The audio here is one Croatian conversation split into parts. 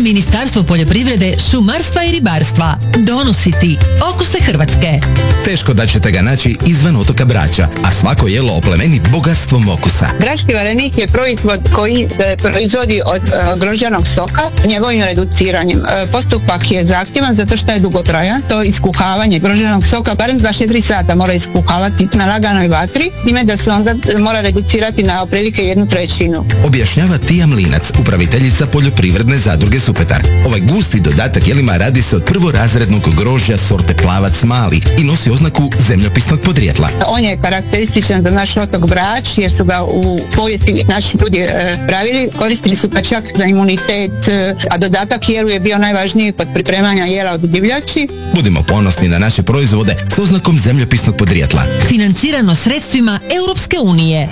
Ministarstvo poljoprivrede, šumarstva i ribarstva donosi ti okuse Hrvatske. Teško da ćete ga naći izvan otoka Brača, a svako jelo oplemeni bogatstvom okusa. Brački varenik je proizvod koji se proizvodi od grožđanog soka njegovim reduciranjem. Postupak je zahtjevan zato što je dugotrajan. To iskuhavanje grožđanog soka barem 24 sata mora iskuhavati na laganoj vatri, time da se onda mora reducirati na otprilike 1/3. Objašnjava Tija Mlinac, upraviteljica poljoprivredne zadruge Supetar. Ovaj gusti dodatak jelima radi se od prvorazrednog grožđa sorte Plavac Mali i nosi oznaku zemljopisnog podrijetla. On je karakterističan za naš otok Brač jer su ga u povijesti naši ljudi pravili. Koristili su pa čak za imunitet, a dodatak jelu je bio najvažniji kod pripremanja jela od divljači. Budimo ponosni na naše proizvode s oznakom zemljopisnog podrijetla. Financirano sredstvima Europske unije.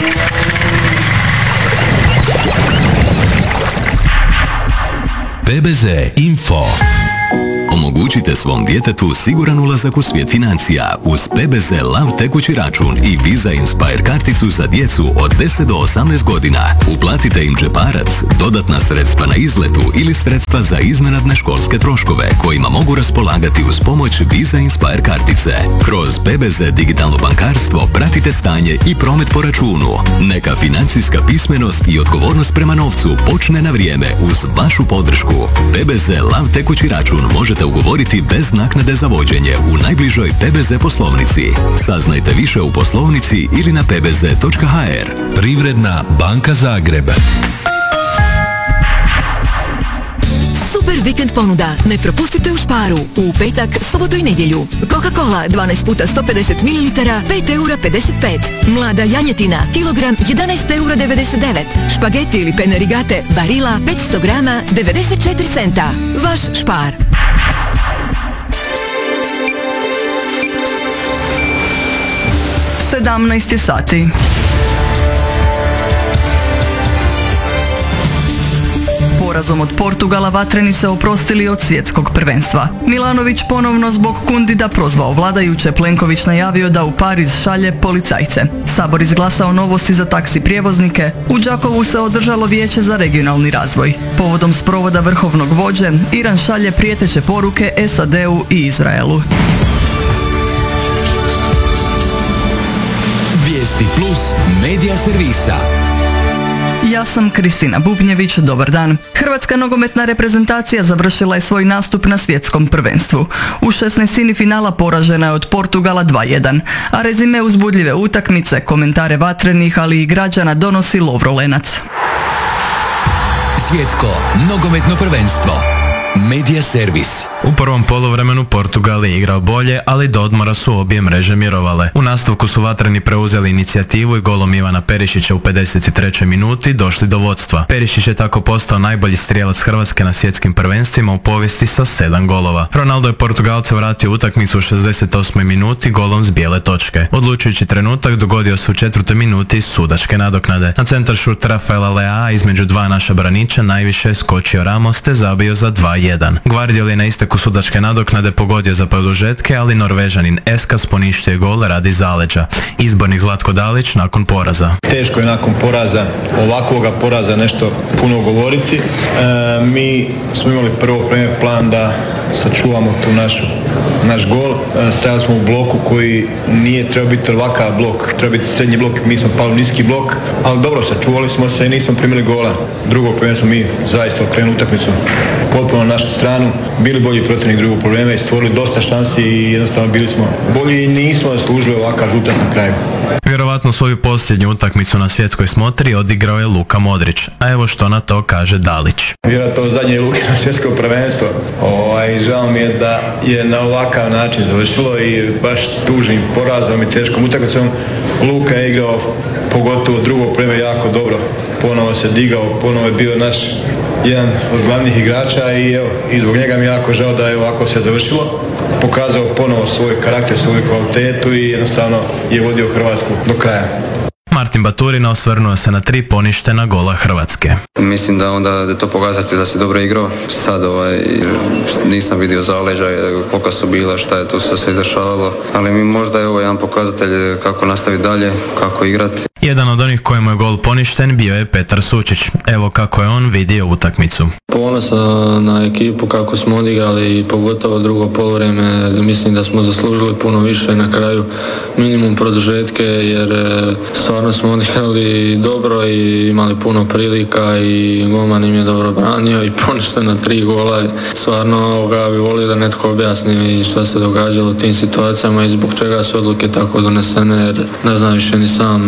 PBZ Info. Omogućite svom djetetu siguran ulazak u svijet financija uz PBZ Lav tekući račun i Visa Inspire karticu za djecu od 10 do 18 godina. Uplatite im džeparac, dodatna sredstva na izletu ili sredstva za iznenadne školske troškove kojima mogu raspolagati uz pomoć Visa Inspire kartice. Kroz PBZ digitalno bankarstvo pratite stanje i promet po računu. Neka financijska pismenost i odgovornost prema novcu počne na vrijeme uz vašu podršku. PBZ Lav tekući račun možete ugovoriti bez naknade za vođenje u najbližoj PBZ poslovnici. Saznajte više u poslovnici ili na pbz.hr. Privredna banka Zagreb. Super vikend ponuda. Ne propustite u Sparu. U petak, subotu i nedjelju. Coca-Cola 12 puta 150 ml, 5,55 €. Mlada janjetina, kilogram 11,99 €. Špageti ili pene rigate, Barilla 500 grama, 94 centa. Vaš Spar. Sedamnaest sati. Porazom od Portugala vatreni se oprostili od svjetskog prvenstva. Milanović ponovno zbog Kundida prozvao vladajuće, Plenković najavio da u Pariz šalje policajce. Sabor izglasao novosti za taksi prijevoznike, u Đakovu se održalo vijeće za regionalni razvoj. Povodom sprovoda vrhovnog vođe, Iran šalje prijeteće poruke SAD-u i Izraelu. Vijesti plus medija servisa. Ja sam Kristina Bubnjević, dobar dan. Hrvatska nogometna reprezentacija završila je svoj nastup na svjetskom prvenstvu. U 16. finala poražena je od Portugala 2:1, a rezime uzbudljive utakmice, komentare vatrenih, ali i građana donosi Lovro Lenac. Svjetsko nogometno prvenstvo. Medija servis. U prvom poluvremenu Portugal je igrao bolje, ali do odmora su obje mreže mirovale. U nastavku su vatreni preuzeli inicijativu i golom Ivana Perišića u 53. minuti došli do vodstva. Perišić je tako postao najbolji strijelac Hrvatske na svjetskim prvenstvima u povijesti sa 7 golova. Ronaldo je Portugalce vratio utakmicu u 68. minuti golom s bijele točke. Odlučujući trenutak dogodio se u 4. minuti sudačke nadoknade. Na centar šut Rafaela Leaa između dva naša braniča najviše je skočio Ramos te zabio za 2:1. Gvardiol je na isteku sudačke nadoknade pogodio za produžetke, ali Norvežanin Eskas poništio je gol radi zaleđa. Izbornik Zlatko Dalić nakon poraza. Teško je nakon poraza, ovakvoga poraza nešto puno govoriti. Mi smo imali prvo plan da sačuvamo tu naš gol. Stajali smo u bloku koji nije trebao biti ovakav blok, treba biti srednji blok, mi smo pali u niski blok, ali dobro, sačuvali smo se i nismo primili gola. Drugo problema smo mi zaista okrenuli utakmicu potpuno na našu stranu, bili bolji protivnik drugog problema i stvorili dosta šansi i jednostavno bili smo bolji i nismo zaslužili ovakav rezultat na kraju. Vjerovatno svoju posljednju utakmicu na svjetskoj smotri odigrao je Luka Modrić, a evo što na to kaže Dalić. Vjerojatno zadnje Luke na svjetsko prvenstvo. Žao mi je da je na ovakav način završilo i baš tužnim porazom i teškom utakmicom. Luka je igrao pogotovo drugo problema jako dobro. Ponovo se digao, ponovo je bio naš jedan od glavnih igrača i zbog njega mi je jako žao da je ovako sve završilo. Pokazao ponovo svoj karakter, svoju kvalitetu i jednostavno je vodio Hrvatsku do kraja. Martin Baturina osvrnuo se na 3 poništena gola Hrvatske. Mislim da onda je to pokazatelj da si dobro igrao. Sad nisam vidio zaleđa, koliko su bila, šta je tu se dešavalo, ali mi možda je ovo jedan pokazatelj kako nastaviti dalje, kako igrati. Jedan od onih kojemu je gol poništen bio je Petar Sučić. Evo kako je on vidio utakmicu. Ponosan na ekipu kako smo odigrali i pogotovo drugo poluvreme. Mislim da smo zaslužili puno više na kraju, minimum produžetke, jer stvarno smo odigrali dobro i imali puno prilika i golman im je dobro branio i poništeno 3 gola. Stvarno bi volio da netko objasni šta se događalo u tim situacijama i zbog čega su odluke tako donesene, jer ne znam više ni sam.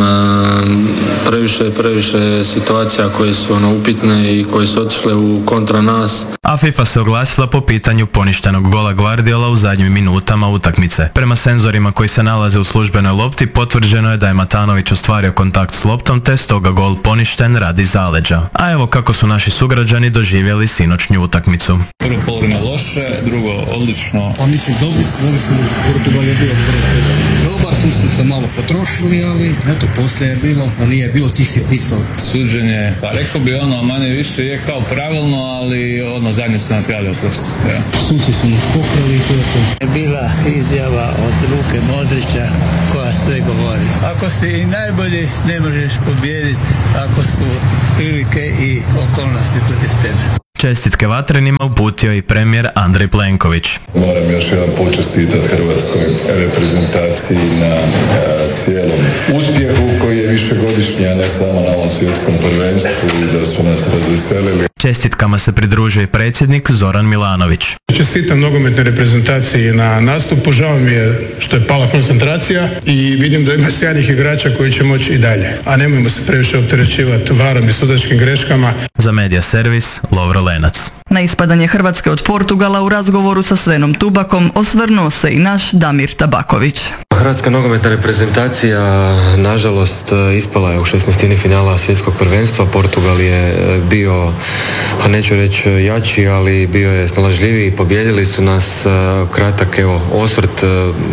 Previše situacija koje su upitne i koje su otišle u kontra nas. A FIFA se oglasila po pitanju poništenog gola Guardiola u zadnjim minutama utakmice. Prema senzorima koji se nalaze u službenoj lopti potvrđeno je da je Matanović ostvario kontakt s loptom, te stoga gol poništen radi zaleđa. A evo kako su naši sugrađani doživjeli sinoćnju utakmicu. Prvo poluvreme loše, drugo odlično. Pa mislim, dobri su, Portugal je bio dobar, tu smo se malo potrošili, ali eto, poslije je bilo, da nije bilo tih sitnica. Suđenje, pa rekao bi manje više je kao pravilno, ali zadnje su napravili oprost. Suci su nas pokrali i to je to. Bila izjava od Luke Modrića koja sve govori. Ako si i najbolji, ne možeš pobijediti ako su prilike i okolnosti protiv tebe. Čestitke Vatrenima uputio i premijer Andrej Plenković. Moram još jedan put čestitati hrvatskoj reprezentaciji na cijelom uspjehu koji je višegodišnji, a ne samo na ovom svjetskom prvenstvu, i da su nas razveselili. Čestitkama se pridružuje i predsjednik Zoran Milanović. Čestitam nogometnoj reprezentaciji na nastupu, žao mi je što je pala koncentracija i vidim da ima sjajnih igrača koji će moći i dalje. A nemojmo se previše opterećivati varom i sudačkim greškama. Za Medija servis, Lovro Lenac. Na ispadanje Hrvatske od Portugala u razgovoru sa Svenom Tubakom osvrnuo se i naš Damir Tabaković. Hrvatska nogometna reprezentacija nažalost ispala je u 16. finala svjetskog prvenstva. Portugal je bio, a neću reći jači, ali bio je snalažljiviji, pobijedili su nas. Kratak osvrt.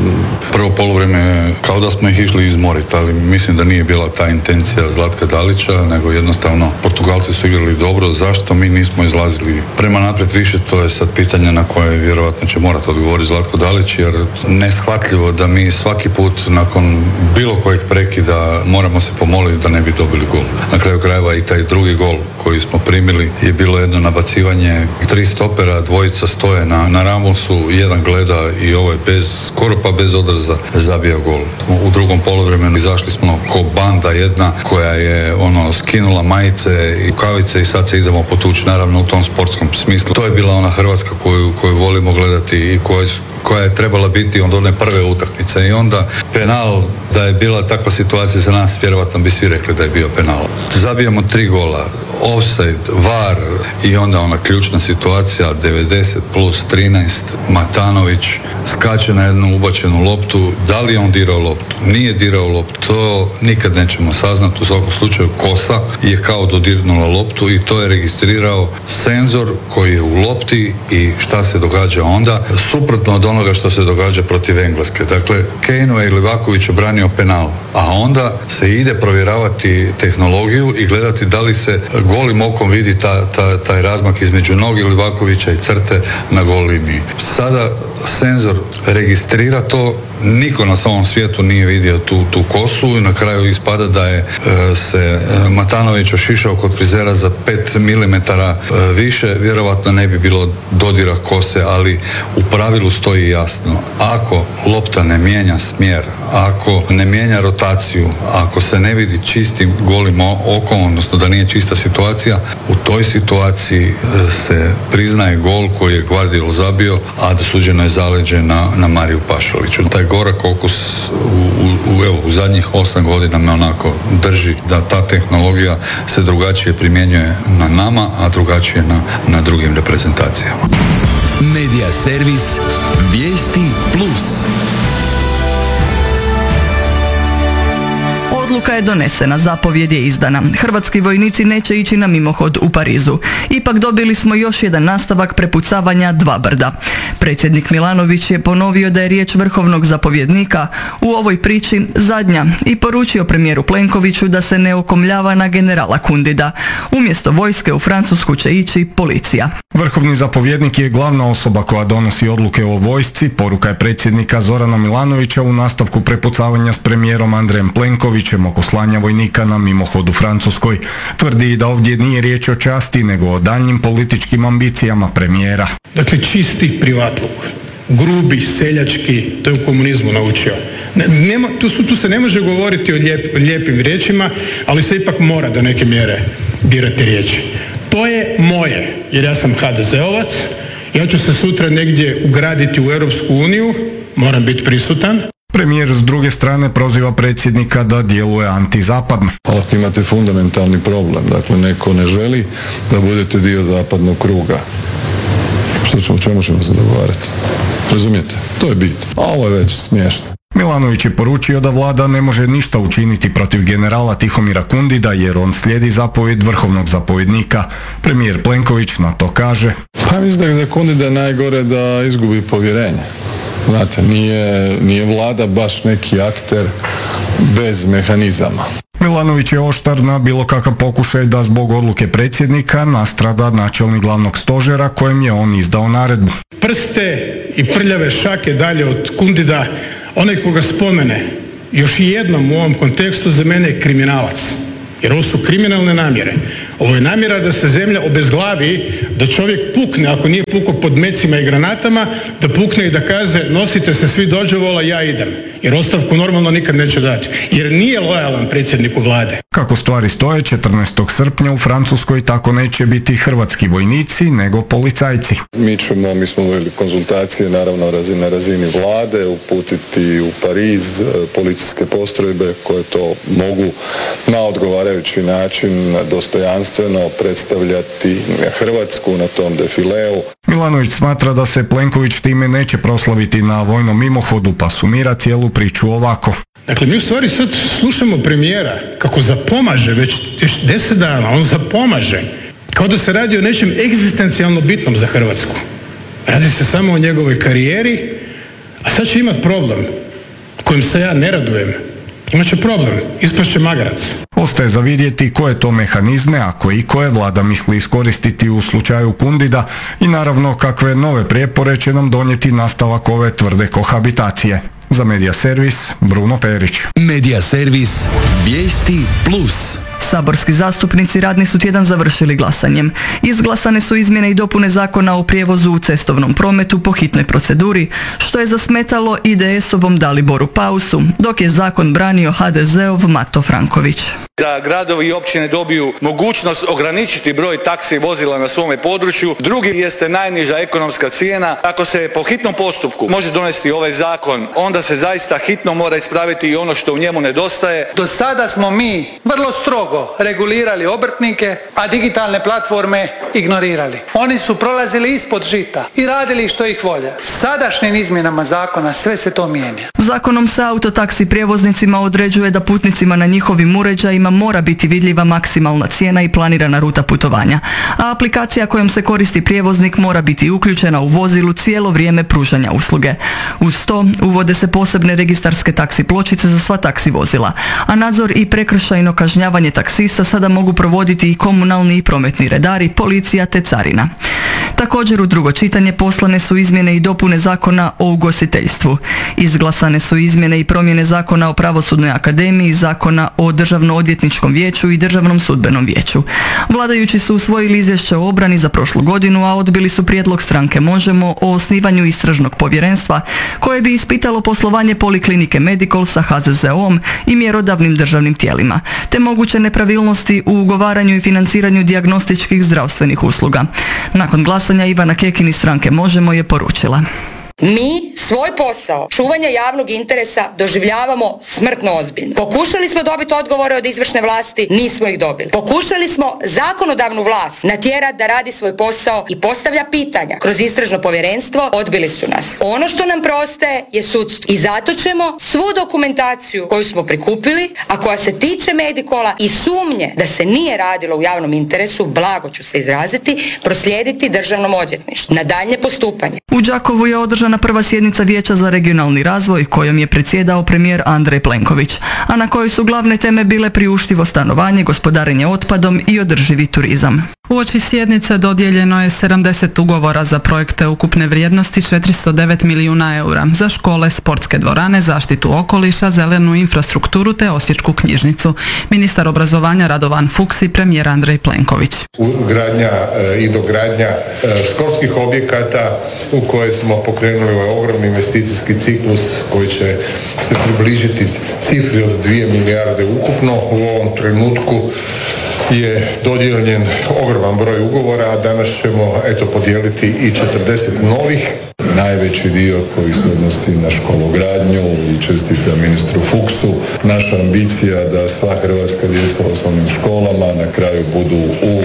Prvo poluvreme kao da smo ih išli izmoriti, ali mislim da nije bila ta intencija Zlatka Dalića, nego jednostavno Portugalci su igrali dobro. Zašto mi nismo izlazili prema naprijed više, to je sad pitanje na koje vjerojatno će morati odgovoriti Zlatko Dalić, jer neshvatljivo da mi svaki put nakon bilo kojeg prekida moramo se pomoliti da ne bi dobili gol. Na kraju krajeva i taj drugi gol koji smo primili je bilo jedno nabacivanje, 3 stopera, dvojica stoje na Ramosu, jedan gleda i ovo je skoro pa bez odraza zabija gol. U drugom poluvremenu izašli smo ko banda jedna koja je skinula majice i kavice i sad se idemo potući, naravno u tom sportskom smislu. To je bila ona Hrvatska koju volimo gledati i koja je trebala biti od one prve utakmice, i onda penal, da je bila takva situacija za nas, vjerovatno bi svi rekli da je bio penal. Zabijamo 3 gola, offside, VAR i onda ona ključna situacija, 90 plus 13, Matanović skače na jednu ubačenu loptu. Da li je on dirao loptu? Nije dirao loptu, to nikad nećemo saznati. U svakom slučaju kosa je kao dodirnula loptu i to je registrirao senzor koji je u lopti. I šta se događa onda? Suprotno od onoga što se događa protiv Engleske. Dakle, Kane je Livaković obranio penal, a onda se ide provjeravati tehnologiju i gledati da li se golim okom vidi taj razmak između nogi Livakovića i crte na gol liniji. Sada senzor registrira to, niko na samom svijetu nije vidio tu kosu i na kraju ispada da je se Matanović ošišao kod frizera za 5 mm više, vjerovatno ne bi bilo dodira kose, ali u pravilu stoji jasno. Ako lopta ne mijenja smjer, ako ne mijenja rotaciju, ako se ne vidi čistim golim okom, odnosno da nije čista situacija, u toj situaciji se priznaje gol koji je Guardiola zabio, a dosuđeno je zaleđe na Mariju Pašaliću. Taj gorak okus u zadnjih 8 godina me onako drži da ta tehnologija se drugačije primjenjuje na nama, a drugačije na drugim reprezentacijama. Medija servis Vijesti Plus. Odluka je donesena, zapovjed je izdana. Hrvatski vojnici neće ići na mimohod u Parizu. Ipak dobili smo još jedan nastavak prepucavanja dva brda. Predsjednik Milanović je ponovio da je riječ vrhovnog zapovjednika u ovoj priči zadnja i poručio premijeru Plenkoviću da se ne okomljava na generala Kundida. Umjesto vojske u Francusku će ići policija. Vrhovni zapovjednik je glavna osoba koja donosi odluke o vojsci, poruka je predsjednika Zorana Milanovića u nastavku prepucavanja s premijerom Andrejem Plenkovićem oko slanja vojnika na mimohod u Francuskoj. Tvrdi da ovdje nije riječ o časti, nego o daljnjim političkim ambicijama premijera. Dakle, čisti privatluk, grubi, seljački, to je u komunizmu naučio. Tu se ne može govoriti o lijepim riječima, ali se ipak mora do neke mjere birati riječi. To je moje, jer ja sam HDZ-ovac, ja ću se sutra negdje ugraditi u Europsku uniju, moram biti prisutan. Premijer s druge strane proziva predsjednika da djeluje antizapadno. Ako imate fundamentalni problem, dakle neko ne želi da budete dio zapadnog kruga, o čemu ćemo se dogovarati? Razumijete? To je bit. A ovo je već smiješno. Milanović je poručio da vlada ne može ništa učiniti protiv generala Tihomira Kundida jer on slijedi zapovjed vrhovnog zapovjednika. Premijer Plenković na to kaže: Pa mislim da je za Kundida najgore da izgubi povjerenje. Znate, nije vlada baš neki akter bez mehanizama. Milanović je oštar na bilo kakav pokušaj da zbog odluke predsjednika nastrada načelnik glavnog stožera kojem je on izdao naredbu. Prste i prljave šake dalje od Kundida, onaj koga spomene još jednom u ovom kontekstu za mene je kriminalac. Jer ovo su kriminalne namjere. Ovo je namjera da se zemlja obezglavi, da čovjek pukne, ako nije pukao pod mecima i granatama, da pukne i da kaže nosite se svi dođevola, ja idem. Jer ostavku normalno nikad neće dati. Jer nije lojalan predsjedniku vlade. Kako stvari stoje, 14. srpnja u Francuskoj tako neće biti hrvatski vojnici, nego policajci. Mi smo uveli konzultacije, naravno na razini vlade, uputiti u Pariz policijske postrojbe koje to mogu na odgovarajući način dostojanstveno predstavljati Hrvatsku na tom defileu. Milanović smatra da se Plenković time neće proslaviti na vojnom mimohodu, pa sumira cijelu priču ovako. Dakle, mi u stvari sad slušamo premijera kako zapomaže, već 10 dana on zapomaže, kao da se radi o nečem egzistencijalno bitnom za Hrvatsku. Radi se samo o njegovoj karijeri, a sad će imati problem kojim se ja ne radujem. Imaće problem, ispašće magarac. Ostaje za vidjeti koje to mehanizme, ako i koje vlada misli iskoristiti u slučaju Kundida i naravno kakve nove prijepore će nam donijeti nastavak ove tvrde kohabitacije. Za Medija Servis, Bruno Perić. Medija Servis, vijesti plus. Saborski zastupnici radni su tjedan završili glasanjem. Izglasane su izmjene i dopune zakona o prijevozu u cestovnom prometu po hitnoj proceduri, što je zasmetalo IDS-ovom Daliboru Pausu, dok je zakon branio HDZ-ov Mato Franković. Da gradovi i općine dobiju mogućnost ograničiti broj taksi vozila na svome području. Drugi jeste najniža ekonomska cijena. Ako se po hitnom postupku može donesti ovaj zakon, onda se zaista hitno mora ispraviti i ono što u njemu nedostaje. Do sada smo mi vrlo strogo regulirali obrtnike, a digitalne platforme ignorirali. Oni su prolazili ispod žita i radili što ih volja. Sadašnjim izmjenama zakona sve se to mijenja. Zakonom se autotaksi prijevoznicima određuje da putnicima na njihovim uređajima mora biti vidljiva maksimalna cijena i planirana ruta putovanja, a aplikacija kojom se koristi prijevoznik mora biti uključena u vozilu cijelo vrijeme pružanja usluge. Uz to uvode se posebne registarske taksi pločice za sva taksi vozila, a nadzor i prekršajno kažnjavanje taksista sada mogu provoditi i komunalni i prometni redari, policija te carina. Također u drugo čitanje poslane su izmjene i dopune zakona o ugostiteljstvu. Izglasane su izmjene i promjene zakona o pravosudnoj akademiji, zakona o državno-odvjetničkom vijeću i državnom sudbenom vijeću. Vladajući su usvojili izvješće o obrani za prošlu godinu, a odbili su prijedlog stranke Možemo o osnivanju istražnog povjerenstva koje bi ispitalo poslovanje poliklinike Medikol sa HZZO-om i mjerodavnim državnim tijelima, te moguće nepravilnosti u ugovaranju i financiranju dijagnostičkih zdravstvenih usluga. Nakon glasanja Ivana Kekin iz stranke Možemo je poručila: Mi svoj posao čuvanja javnog interesa doživljavamo smrtno ozbiljno. Pokušali smo dobiti odgovore od izvršne vlasti, nismo ih dobili. Pokušali smo zakonodavnu vlast natjerati da radi svoj posao i postavlja pitanja kroz istražno povjerenstvo, odbili su nas. Ono što nam preostaje je sudstvo. I zato ćemo svu dokumentaciju koju smo prikupili, a koja se tiče Medikola i sumnje da se nije radilo u javnom interesu, blago ću se izraziti, proslijediti Državnom odvjetništvu na daljnje postupanje. U Đakovu je održana prva sjednica Vijeća za regionalni razvoj kojom je predsjedao premijer Andrej Plenković, a na kojoj su glavne teme bile priuštivo stanovanje, gospodarenje otpadom i održivi turizam. Uoči sjednice dodijeljeno je 70 ugovora za projekte ukupne vrijednosti 409 milijuna eura za škole, sportske dvorane, zaštitu okoliša, zelenu infrastrukturu te osječku knjižnicu. Ministar obrazovanja Radovan Fuchs i premijer Andrej Plenković. Gradnja i dogradnja školskih objekata u koje smo pokrenuli ovaj ogromni investicijski ciklus koji će se približiti cifri od 2 milijarde ukupno. U ovom trenutku je dodijeljen ogroman broj ugovora, a danas ćemo podijeliti i 40 novih. Najveći dio koji se odnosi na škologradnju i čestitam ministru Fuchsu. Naša ambicija da sva hrvatska djeca u osnovnim školama na kraju budu u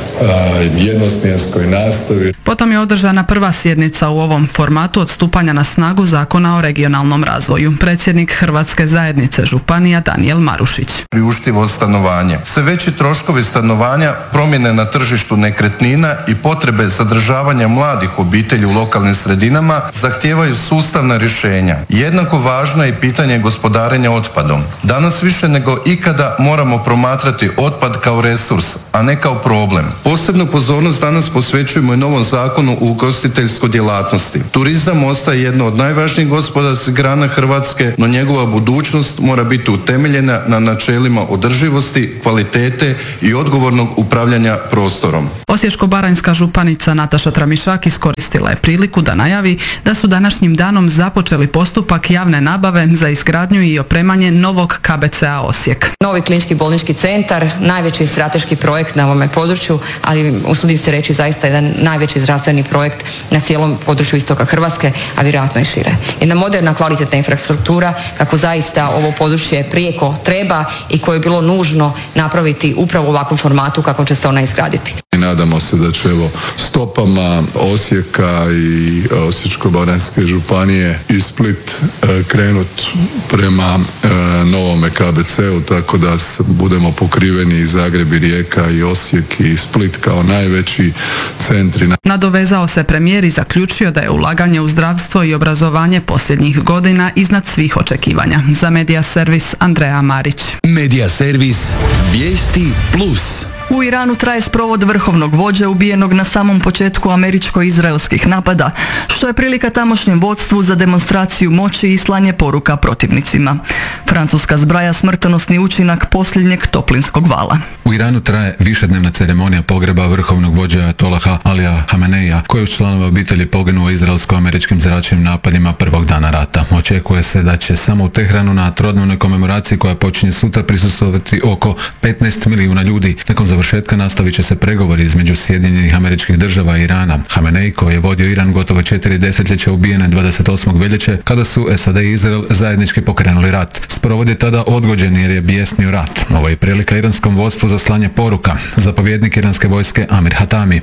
jednosmjenskoj nastavi. Potom je održana prva sjednica u ovom formatu od stupanja na snagu Zakona o regionalnom razvoju. Predsjednik Hrvatske zajednice županija Danijel Marušić. Priuštivo stanovanje. Sve veći troškovi stanovanja, promjene na tržištu nekretnina i potrebe zadržavanja mladih obitelji u lokalnim sredinama zahtijevaju sustavna rješenja. Jednako važno je i pitanje gospodarenja otpadom. Danas više nego ikada moramo promatrati otpad kao resurs, a ne kao problem. Posebnu pozornost danas posvećujemo i novom zakonu u ugostiteljskoj djelatnosti. Turizam ostaje jedno od najvažnijih gospodarskih grana Hrvatske, no njegova budućnost mora biti utemeljena na načelima održivosti, kvalitete i odgovornog upravljanja prostorom. Osječko-baranjska županica Nataša Tramišak iskoristila je priliku da najavi da su današnjim danom započeli postupak javne nabave za izgradnju i opremanje novog KBC-a Osijek. Novi klinički bolnički centar, najveći strateški projekt na ovome području, ali usudim se reći zaista jedan najveći zdravstveni projekt na cijelom području istoka Hrvatske, a vjerojatno i šire. Jedna moderna kvalitetna infrastruktura kako zaista ovo područje prijeko treba i koje je bilo nužno napraviti upravo u ovakvom formatu kako će se ona izgraditi. Nadamo se da će stopama Osijeka i Osječko-baranjske županije i Split krenut prema novome KBC-u, tako da budemo pokriveni i Zagreb i Rijeka i Osijek i Split kao najveći centri. Nadovezao se premijer i zaključio da je ulaganje u zdravstvo i obrazovanje posljednjih godina iznad svih očekivanja. Za Medija servis Andreja Marić. Medija servis Vijesti Plus. U Iranu traje sprovod vrhovnog vođe ubijenog na samom početku američko-izraelskih napada, što je prilika tamošnjem vodstvu za demonstraciju moći i slanje poruka protivnicima. Francuska zbraja smrtonosni učinak posljednjeg toplinskog vala. U Iranu traje višednevna ceremonija pogreba vrhovnog vođa Ajatolaha Alija Hameneija, koji uz članova obitelji poginuo izraelsko-američkim zračnim napadima prvog dana rata. Očekuje se da će samo u Tehranu na trodnevnoj komemoraciji koja počinje sutra prisustvovati oko 15 milijuna ljudi. Nakon završetka nastavit će se pregovori između Sjedinjenih Američkih Država i Irana. Hamenej, koji je vodio Iran gotovo 4 desetljeća, ubijen je 28. veljače kada su SAD i Izrael zajednički pokrenuli rat. Sprovod je tada odgođen jer je bijesnio rat. Ovo je prilika iranskom vodstvu za slanje poruka. Zapovjednik iranske vojske Amir Hatami.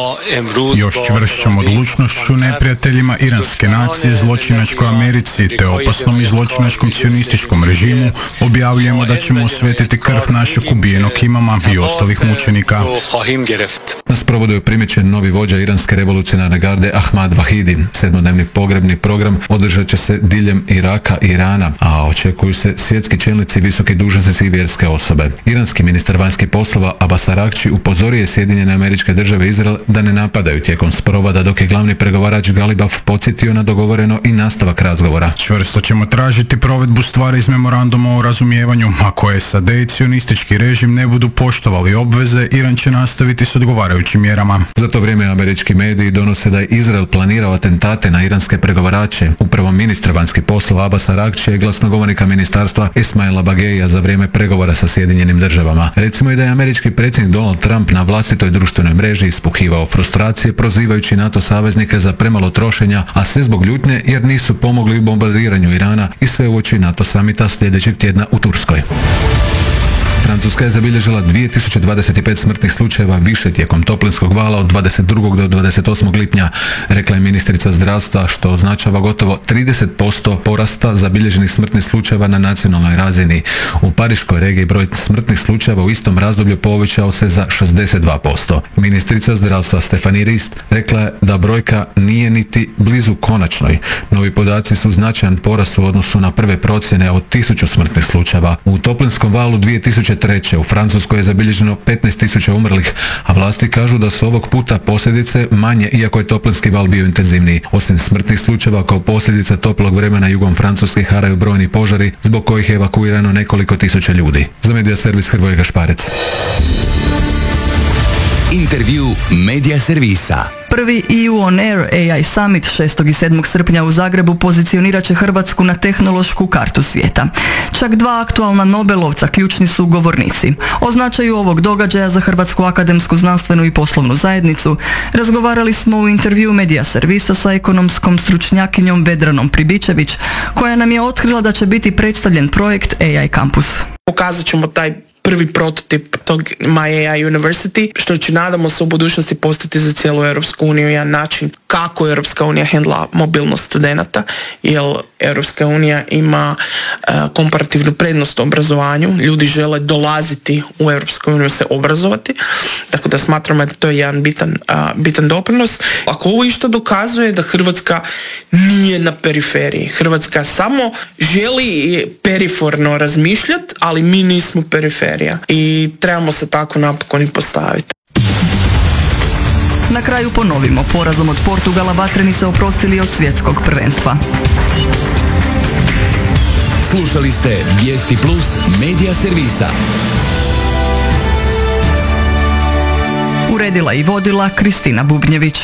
Još čvršćom odlučnošću neprijateljima iranske nacije, zločinačkoj Americi te opasnom i zločinačkom cionističkom režimu objavljujemo da ćemo osvetiti krv našeg ubijenog imama i ostalih mučenika. Na sprovodu je primijećen novi vođa iranske revolucionarne garde Ahmad Vahidi. 7-dnevni pogrebni program održat će se diljem Iraka i Irana, a očekuju se svjetski čelnici, visoki dužnosnici i vjerske osobe. Iranski ministar vanjskih poslova Abbas Araghchi upozorio je Sjedinjene Američke Države i Izrael da ne napadaju tijekom sprovoda, dok je glavni pregovarač Galibaf podsjetio na dogovoreno i nastavak razgovora. Čvrsto ćemo tražiti provedbu stvari iz memoranduma o razumijevanju. Ako SAD i cionistički režim ne budu poštovali obveze, Iran će nastaviti s odgovarajućim mjerama. Za to vrijeme američki mediji donose da je Izrael planirao atentate na iranske pregovarače. Upravo ministar vanjskih poslova Abbas Araghchi je glasnogovornika ministarstva Ismaila Bageija za vrijeme pregovora sa Sjedinjenim Državama. Recimo i da je američki predsjednik Donald Trump na vlastitoj društvenoj mreži ispuhivao frustraciju frustracije prozivajući NATO saveznike za premalo trošenja, a sve zbog ljutnje jer nisu pomogli u bombardiranju Irana i sve uoči NATO samita sljedećeg tjedna u Turskoj. Francuska je zabilježila 2025 smrtnih slučajeva više tijekom toplinskog vala od 22. do 28. lipnja, rekla je ministrica zdravstva, što označava gotovo 30% porasta zabilježenih smrtnih slučajeva na nacionalnoj razini. U Pariškoj regiji broj smrtnih slučajeva u istom razdoblju povećao se za 62%. Ministrica zdravstva Stephanie Rist rekla je da brojka nije niti blizu konačnoj. Novi podaci su značajan porast u odnosu na prve procjene od 1000 smrtnih slučajeva. U toplinskom valu 2003. u Francuskoj je zabilježeno 15.000 umrlih, a vlasti kažu da su ovog puta posljedice manje iako je toplinski val bio intenzivniji. Osim smrtnih slučajeva kao posljedica toplog vremena jugom Francuske haraju brojni požari zbog kojih je evakuirano nekoliko tisuća ljudi. Za Medija servis Hrvoje Gašparec. Intervju Medija servisa. Prvi EU On Air AI Summit 6. i 7. srpnja u Zagrebu pozicionirat će Hrvatsku na tehnološku kartu svijeta. Čak dva aktualna Nobelovca ključni su govornici. O značaju ovog događaja za Hrvatsku akademsku, znanstvenu i poslovnu zajednicu razgovarali smo u intervju Medija servisa sa ekonomskom stručnjakinjom Vedranom Pribičević, koja nam je otkrila da će biti predstavljen projekt AI Campus. Pokazat ćemo taj prvi prototip tog My AI University, što će, nadamo se, u budućnosti postati za cijelu Europsku uniju jedan način kako Europska unija hendla mobilnost studenata, jer Europska unija ima komparativnu prednost u obrazovanju. Ljudi žele dolaziti u Europsku uniju se obrazovati, tako da smatramo da to je jedan bitan doprinos. Ako ovo išto dokazuje da Hrvatska nije na periferiji. Hrvatska samo želi periferno razmišljati, ali mi nismo periferija i trebamo se tako napokon i postaviti. Na kraju ponovimo, porazom od Portugala vatreni se oprostili od svjetskog prvenstva. Slušali ste Vijesti Plus Medija servisa. Uredila i vodila Kristina Bubnjević.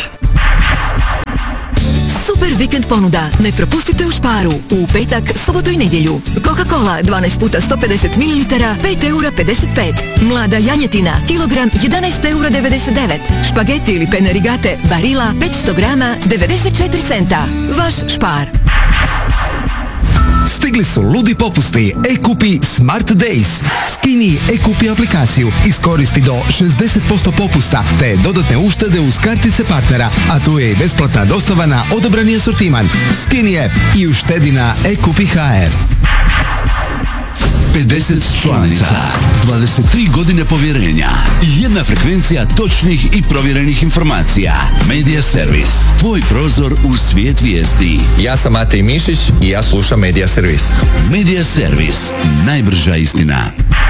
Super vikend ponuda. Ne propustite u Sparu. U petak, subotu i nedjelju. Coca-Cola 12 puta 150 ml, 5,55 €. Mlada janjetina, kilogram 11,99 €. Špageti ili pene rigate, Barilla 500 grama, 94 centa. Vaš Spar. Stigli su ludi popusti. E-kupi Smart Days. Skini e-kupi aplikaciju, iskoristi do 60% popusta te dodatne uštede uz kartice partnera, a tu je i besplatna dostava na odabrani asortiman. Skini app i uštedi na e-kupi HR. 50 članica, 23 godine povjerenja, jedna frekvencija točnih i provjerenih informacija. Medija servis, tvoj prozor u svijet vijesti. Ja sam Matej Mišić i ja slušam Medija servis. Medija servis, najbrža istina.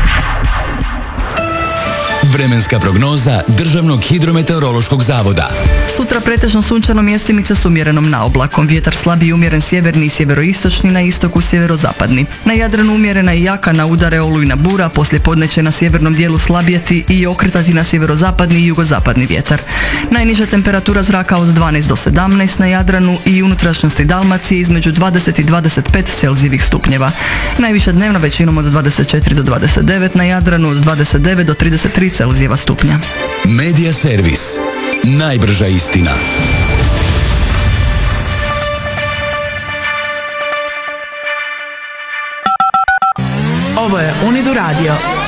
Vremenska prognoza Državnog hidrometeorološkog zavoda. Sutra pretežno sunčano, mjestimice s umjerenom naoblakom. Vjetar slab i umjeren sjeverni i sjeveroistočni, na istoku sjeverozapadni. Na Jadranu umjerena i jaka, na udare olujna bura, poslije podne će na sjevernom dijelu slabijeti i okretati na sjeverozapadni i jugozapadni vjetar. Najniža temperatura zraka od 12 do 17 na Jadranu i unutrašnjosti Dalmacije između 20 i 25 Celzijevih stupnjeva. Najviša dnevna većinom od 24 do 29 na Jadranu, od 29 do 33 Celzijeva stupnja. Medija servis, najbrža istina. Ovo je Unidu radio.